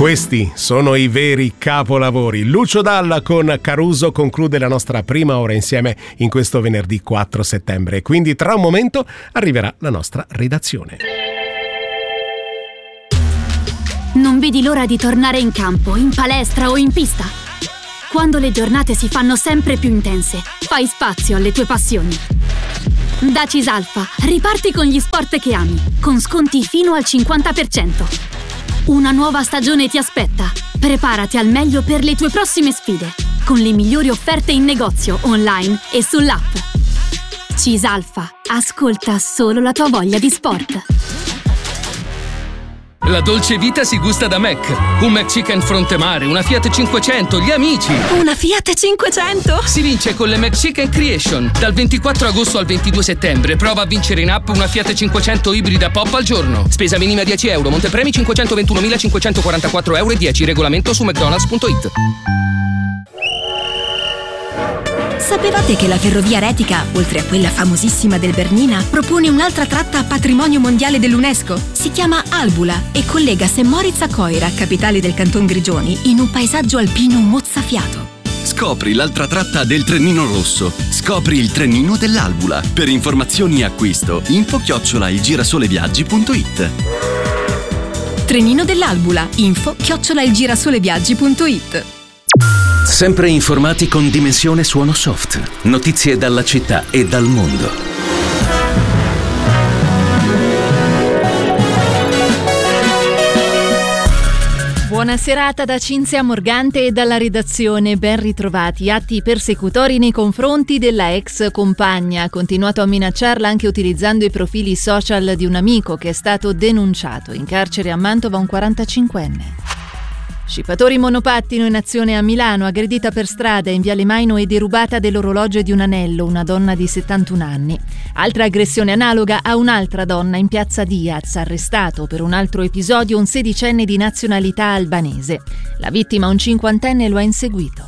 Questi sono i veri capolavori. Lucio Dalla con Caruso conclude la nostra prima ora insieme in questo venerdì 4 settembre. Quindi tra un momento arriverà la nostra redazione. Non vedi l'ora di tornare in campo, in palestra o in pista? Quando le giornate si fanno sempre più intense, fai spazio alle tue passioni. Da Cisalfa riparti con gli sport che ami, con sconti fino al 50%. Una nuova stagione ti aspetta. Preparati al meglio per le tue prossime sfide, con le migliori offerte in negozio, online e sull'app. Cisalfa, ascolta solo la tua voglia di sport. La dolce vita si gusta da Mac. Un McChicken fronte mare, una Fiat 500, gli amici. Una Fiat 500? Si vince con le McChicken Creation. Dal 24 agosto al 22 settembre prova a vincere in app una Fiat 500 ibrida pop al giorno. Spesa minima 10 euro, montepremi 521.544 euro e 10. Regolamento su mcdonalds.it. Sapevate che la Ferrovia Retica, oltre a quella famosissima del Bernina, propone un'altra tratta a patrimonio mondiale dell'UNESCO? Si chiama Albula e collega St. Moritz a Coira, capitale del Canton Grigioni, in un paesaggio alpino mozzafiato. Scopri l'altra tratta del Trenino Rosso. Scopri il trenino dell'Albula. Per informazioni e acquisto, info@ilgirasoleviaggi.it. Trenino dell'Albula. info@ilgirasoleviaggi.it. Sempre informati con Dimensione Suono Soft. Notizie dalla città e dal mondo. Buona serata da Cinzia Morgante e dalla redazione. Ben ritrovati. Atti persecutori nei confronti della ex compagna. Ha continuato a minacciarla anche utilizzando i profili social di un amico che è stato denunciato. In carcere a Mantova un 45enne. Scippatori monopattino in azione a Milano, aggredita per strada in Viale Maino e derubata dell'orologio e di un anello, una donna di 71 anni. Altra aggressione analoga a un'altra donna in piazza Diaz, arrestato per un altro episodio un 16enne di nazionalità albanese. La vittima, un 50enne, lo ha inseguito.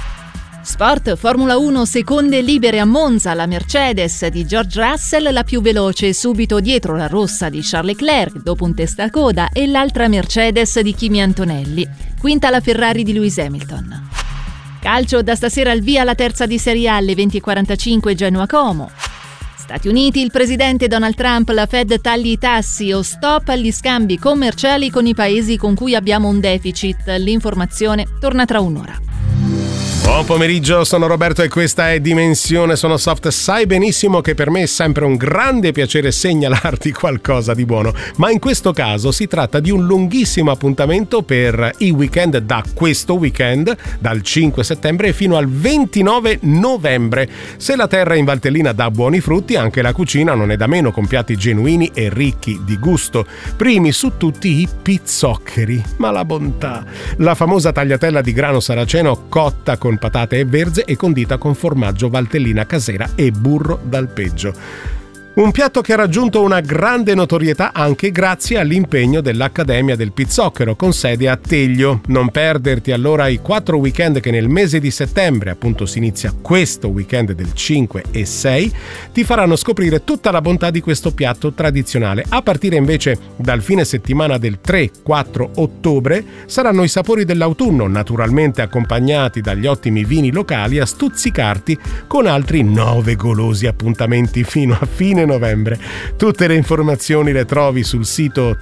Sport, Formula 1, seconde libere a Monza, la Mercedes di George Russell la più veloce, subito dietro la rossa di Charles Leclerc dopo un testacoda e l'altra Mercedes di Kimi Antonelli, quinta la Ferrari di Lewis Hamilton. Calcio, da stasera al via la terza di Serie A alle 20:45 Genoa-Como. Stati Uniti, il presidente Donald Trump, la Fed tagli i tassi o stop agli scambi commerciali con i paesi con cui abbiamo un deficit. L'informazione torna tra un'ora. Buon pomeriggio, sono Roberto e questa è Dimensione Suono Soft. Sai benissimo che per me è sempre un grande piacere segnalarti qualcosa di buono, ma in questo caso si tratta di un lunghissimo appuntamento per i weekend da questo weekend, dal 5 settembre fino al 29 novembre. Se la terra in Valtellina dà buoni frutti, anche la cucina non è da meno, con piatti genuini e ricchi di gusto. Primi su tutti i pizzoccheri, ma la bontà! La famosa tagliatella di grano saraceno cotta con patate e verze e condita con formaggio valtellina casera e burro d'alpeggio. Un piatto che ha raggiunto una grande notorietà anche grazie all'impegno dell'Accademia del Pizzocchero con sede a Teglio. Non perderti allora i 4 weekend che nel mese di settembre, appunto si inizia questo weekend del 5 e 6, ti faranno scoprire tutta la bontà di questo piatto tradizionale. A partire invece dal fine settimana del 3-4 ottobre saranno i sapori dell'autunno, naturalmente accompagnati dagli ottimi vini locali a stuzzicarti con altri 9 golosi appuntamenti fino a fine novembre. Tutte le informazioni le trovi sul sito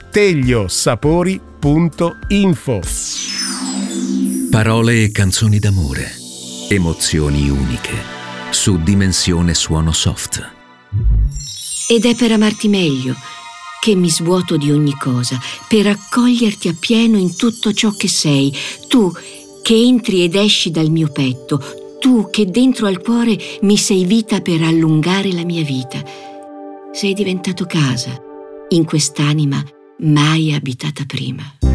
tegliosapori.info. Parole e canzoni d'amore, emozioni uniche, su Dimensione Suono Soft. Ed è per amarti meglio che mi svuoto di ogni cosa, per accoglierti appieno in tutto ciò che sei, tu che entri ed esci dal mio petto, tu che dentro al cuore mi sei vita per allungare la mia vita. Sei diventato casa in quest'anima mai abitata prima.